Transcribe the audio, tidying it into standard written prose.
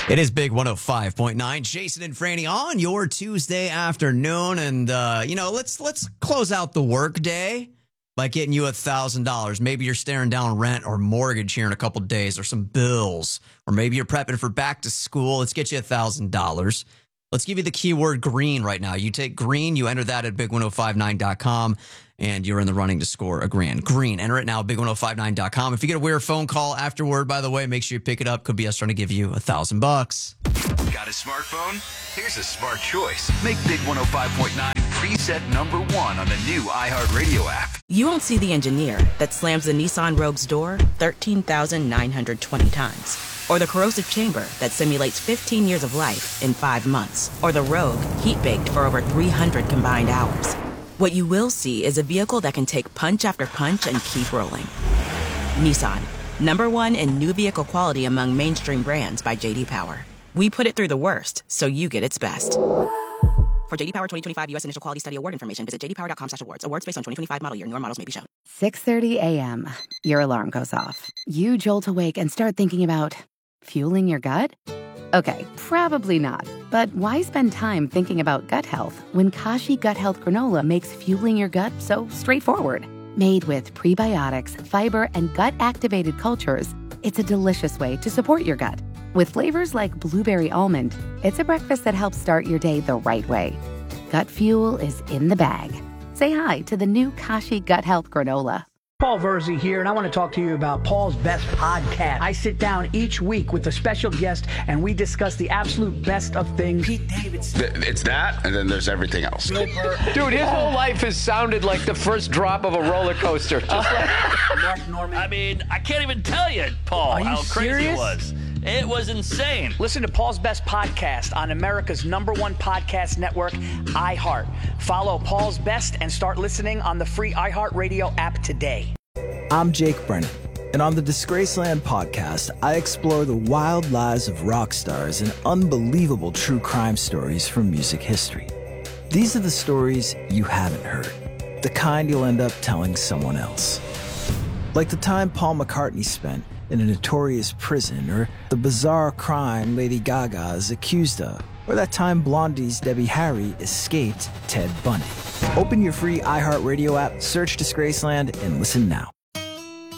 It is Big 105.9. Jason and Franny on your Tuesday afternoon. And, let's close out the work day by getting you $1,000. Maybe you're staring down rent or mortgage here in a couple days or some bills. Or maybe you're prepping for back to school. Let's get you $1,000. Let's give you the keyword green right now. You take green, you enter that at big1059.com, and you're in the running to score a grand. Green, enter it now at big1059.com. If you get a weird phone call afterward, by the way, make sure you pick it up. Could be us trying to give you $1,000. Got a smartphone? Here's a smart choice. Make Big 105.9 preset number one on the new iHeartRadio app. You won't see the engineer that slams the Nissan Rogue's door 13,920 times. Or the corrosive chamber that simulates 15 years of life in 5 months. Or the Rogue heat-baked for over 300 combined hours. What you will see is a vehicle that can take punch after punch and keep rolling. Nissan, #1 in new vehicle quality among mainstream brands by J.D. Power. We put it through the worst, so you get its best. For J.D. Power 2025 U.S. Initial Quality Study Award information, visit jdpower.com/awards. Awards based on 2025 model year. Newer models may be shown. 6:30 a.m. Your alarm goes off. You jolt awake and start thinking about fueling your gut? Okay, probably not. But why spend time thinking about gut health when Kashi Gut Health Granola makes fueling your gut so straightforward? Made with prebiotics, fiber, and gut-activated cultures, it's a delicious way to support your gut. With flavors like blueberry almond, it's a breakfast that helps start your day the right way. Gut fuel is in the bag. Say hi to the new Kashi Gut Health Granola. Paul Verzi here, and I want to talk to you about Paul's Best Podcast. I sit down each week with a special guest, and we discuss the absolute best of things. Pete Davidson. It's that, and then there's everything else. Dude, his whole life has sounded like the first drop of a roller coaster. Just like Mark Norman. I mean, I can't even tell you, Paul, how crazy serious? it was. It was insane. Listen to Paul's Best Podcast on America's #1 podcast network, iHeart. Follow Paul's Best and start listening on the free iHeartRadio app today. I'm Jake Brennan, and on the Disgraceland podcast, I explore the wild lives of rock stars and unbelievable true crime stories from music history. These are the stories you haven't heard, the kind you'll end up telling someone else. Like the time Paul McCartney spent in a notorious prison, or the bizarre crime Lady Gaga is accused of, or that time Blondie's Debbie Harry escaped Ted Bundy. Open your free iHeartRadio app, search Disgraceland, and listen now.